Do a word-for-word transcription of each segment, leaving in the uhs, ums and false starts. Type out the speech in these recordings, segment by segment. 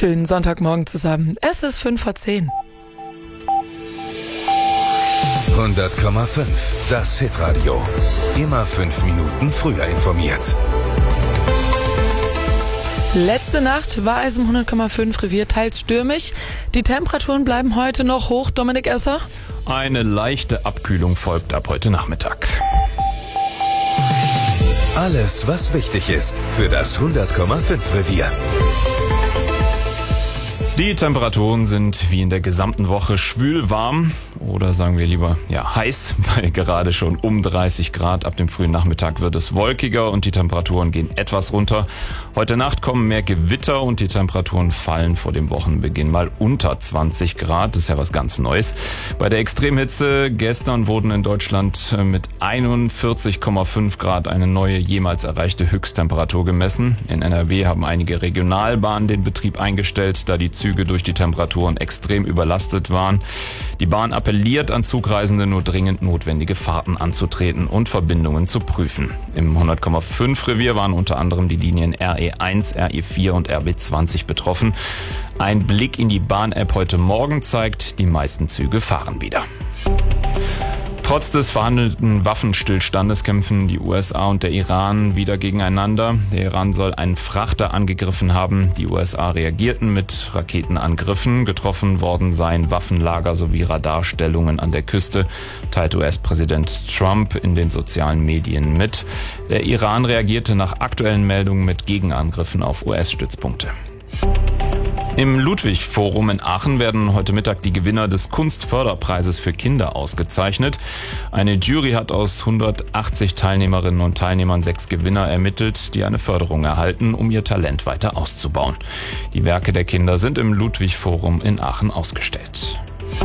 Schönen Sonntagmorgen zusammen. Es ist fünf vor zehn. hundert Komma fünf, das Hitradio. Immer fünf Minuten früher informiert. Letzte Nacht war es im hundert Komma fünf Revier teils stürmisch. Die Temperaturen bleiben heute noch hoch, Dominik Esser. Eine leichte Abkühlung folgt ab heute Nachmittag. Alles, was wichtig ist für das hundert Komma fünf Revier. Die Temperaturen sind wie in der gesamten Woche schwül warm oder sagen wir lieber ja heiß, bei gerade schon um dreißig Grad. Ab dem frühen Nachmittag wird es wolkiger und die Temperaturen gehen etwas runter. Heute Nacht kommen mehr Gewitter und die Temperaturen fallen vor dem Wochenbeginn mal unter zwanzig Grad. Das ist ja was ganz Neues. Bei der Extremhitze gestern wurden in Deutschland mit einundvierzig Komma fünf Grad eine neue jemals erreichte Höchsttemperatur gemessen. In N R W haben einige Regionalbahnen den Betrieb eingestellt, da die Züge durch die Temperaturen extrem überlastet waren. Die Bahn appelliert an Zugreisende, nur dringend notwendige Fahrten anzutreten und Verbindungen zu prüfen. Im hundert Komma fünf Revier waren unter anderem die Linien R E eins, R E vier und R B zwanzig betroffen. Ein Blick in die Bahn-App heute Morgen zeigt, die meisten Züge fahren wieder. Trotz des verhandelten Waffenstillstandes kämpfen die U S A und der Iran wieder gegeneinander. Der Iran soll einen Frachter angegriffen haben. Die U S A reagierten mit Raketenangriffen. Getroffen worden seien Waffenlager sowie Radarstellungen an der Küste, teilt U S-Präsident Trump in den sozialen Medien mit. Der Iran reagierte nach aktuellen Meldungen mit Gegenangriffen auf U S-Stützpunkte. Im Ludwig-Forum in Aachen werden heute Mittag die Gewinner des Kunstförderpreises für Kinder ausgezeichnet. Eine Jury hat aus hundertachtzig Teilnehmerinnen und Teilnehmern sechs Gewinner ermittelt, die eine Förderung erhalten, um ihr Talent weiter auszubauen. Die Werke der Kinder sind im Ludwig-Forum in Aachen ausgestellt.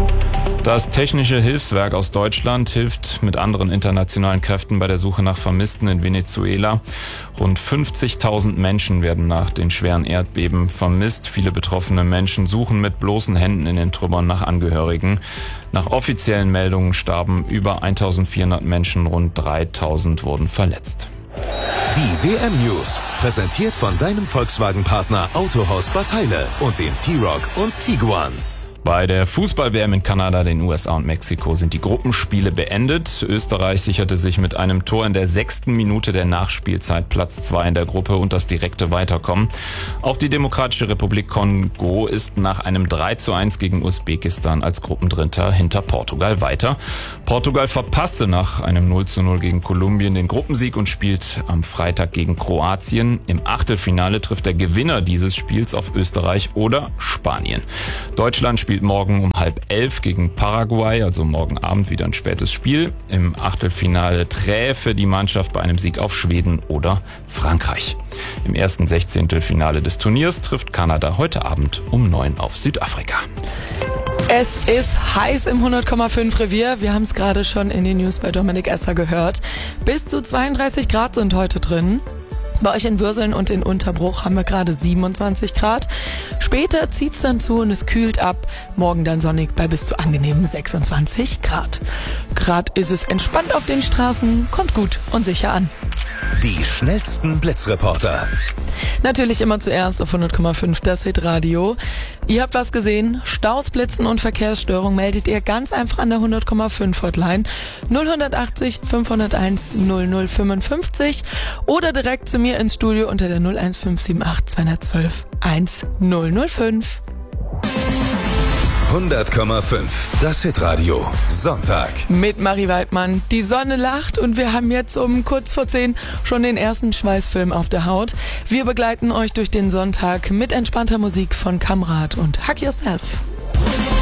Das Technische Hilfswerk aus Deutschland hilft mit anderen internationalen Kräften bei der Suche nach Vermissten in Venezuela. Rund fünfzigtausend Menschen werden nach den schweren Erdbeben vermisst. Viele betroffene Menschen suchen mit bloßen Händen in den Trümmern nach Angehörigen. Nach offiziellen Meldungen starben über eintausendvierhundert Menschen, rund dreitausend wurden verletzt. Die W M News, präsentiert von deinem Volkswagen-Partner Autohaus Bad Heile und dem T-Roc und Tiguan. Bei der Fußball-W M in Kanada, den U S A und Mexiko sind die Gruppenspiele beendet. Österreich sicherte sich mit einem Tor in der sechsten Minute der Nachspielzeit Platz zwei in der Gruppe und das direkte Weiterkommen. Auch die Demokratische Republik Kongo ist nach einem drei zu eins gegen Usbekistan als Gruppendritter hinter Portugal weiter. Portugal verpasste nach einem null zu null gegen Kolumbien den Gruppensieg und spielt am Freitag gegen Kroatien. Im Achtelfinale trifft der Gewinner dieses Spiels auf Österreich oder Spanien. Deutschland spielt spielt morgen um halb elf gegen Paraguay, also morgen Abend wieder ein spätes Spiel. Im Achtelfinale träfe die Mannschaft bei einem Sieg auf Schweden oder Frankreich. Im ersten Sechzehntelfinale des Turniers trifft Kanada heute Abend um neun auf Südafrika. Es ist heiß im hundert Komma fünf Revier. Wir haben es gerade schon in den News bei Dominik Esser gehört. Bis zu zweiunddreißig Grad sind heute drin. Bei euch in Würseln und in Unterbruch haben wir gerade siebenundzwanzig Grad. Später zieht's dann zu und es kühlt ab. Morgen dann sonnig bei bis zu angenehmen sechsundzwanzig Grad. Gerade ist es entspannt auf den Straßen, kommt gut und sicher an. Die schnellsten Blitzreporter. Natürlich immer zuerst auf hundert Komma fünf das Hitradio. Ihr habt was gesehen? Staus, Blitzen und Verkehrsstörungen meldet ihr ganz einfach an der hundert Komma fünf Hotline null achtzig fünfhunderteins null null fünfundfünfzig oder direkt zu mir ins Studio unter der null eins fünf sieben acht zweihundertzwölf eintausendfünf. hundert Komma fünf, das Hitradio, Sonntag. Mit Marie Weidmann. Die Sonne lacht und wir haben jetzt um kurz vor zehn schon den ersten Schweißfilm auf der Haut. Wir begleiten euch durch den Sonntag mit entspannter Musik von Kamrat und Hack Yourself.